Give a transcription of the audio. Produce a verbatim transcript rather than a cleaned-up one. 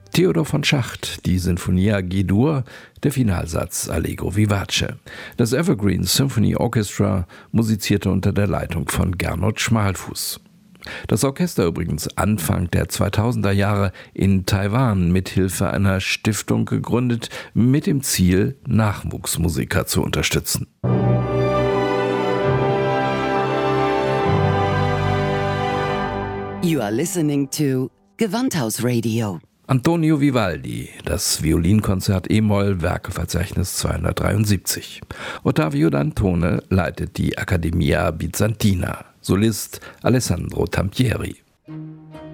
Theodor von Schacht, die Sinfonia G-Dur, der Finalsatz Allegro vivace. Das Evergreen Symphony Orchestra musizierte unter der Leitung von Gernot Schmalfuß. Das Orchester übrigens Anfang der zweitausender Jahre in Taiwan mithilfe einer Stiftung gegründet, mit dem Ziel, Nachwuchsmusiker zu unterstützen. You are listening to Gewandhaus-Radio. Antonio Vivaldi, das Violinkonzert E-Moll, Werkeverzeichnis zweihundertdreiundsiebzig. Ottavio Dantone leitet die Accademia Bizantina, Solist Alessandro Tampieri.